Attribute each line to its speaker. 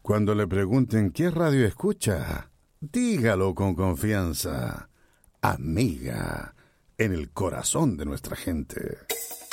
Speaker 1: Cuando le pregunten qué radio escucha, dígalo con confianza. Amiga, en el corazón de nuestra gente.